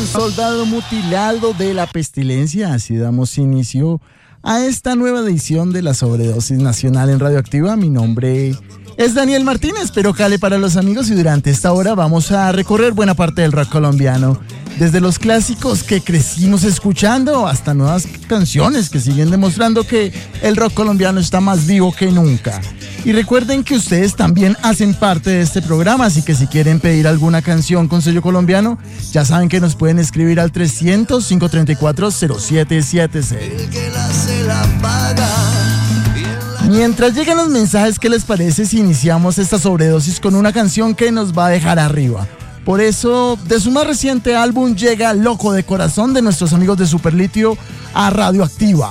soldado mutilado de la pestilencia. Así damos inicio a esta nueva edición de la Sobredosis Nacional en Radioactiva. Mi nombre es Daniel Martínez, espero cale para los amigos y durante esta hora vamos a recorrer buena parte del rock colombiano. Desde los clásicos que crecimos escuchando hasta nuevas canciones que siguen demostrando que el rock colombiano está más vivo que nunca. Y recuerden que ustedes también hacen parte de este programa, así que si quieren pedir alguna canción con sello colombiano, ya saben que nos pueden escribir al 300-534-0776. Mientras llegan los mensajes, ¿qué les parece si iniciamos esta sobredosis con una canción que nos va a dejar arriba? Por eso, de su más reciente álbum llega Loco de Corazón de nuestros amigos de Superlitio a Radioactiva.